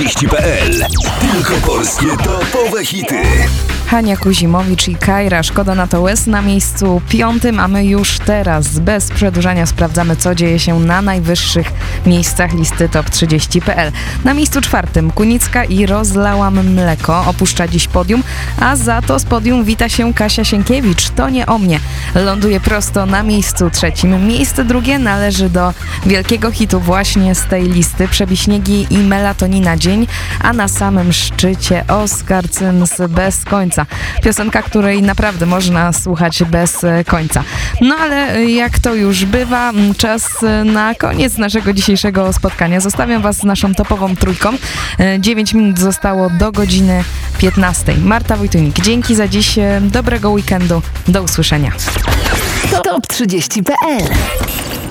top30.pl. Tylko polskie topowe hity. Hania Kuzimowicz i Kajra, Szkoda na to łez na miejscu 5, a my już teraz bez przedłużania sprawdzamy, co dzieje się na najwyższych miejscach listy top30.pl. Na miejscu 4 Kunicka i Rozlałam mleko opuszcza dziś podium, a za to z podium wita się Kasia Sienkiewicz. To nie o mnie. Ląduje prosto na miejscu 3. Miejsce 2 należy do wielkiego hitu właśnie z tej listy, Przebiśniegi i Melatonina Dzień, a na samym szczycie Oskar Cyms Bez końca. Piosenka, której naprawdę można słuchać bez końca. No ale jak to już bywa, czas na koniec naszego dzisiejszego spotkania. Zostawiam Was z naszą topową trójką. 9 minut zostało do godziny 15. Marta Wojtunik, dzięki za dziś. Dobrego weekendu. Do usłyszenia. Top30.pl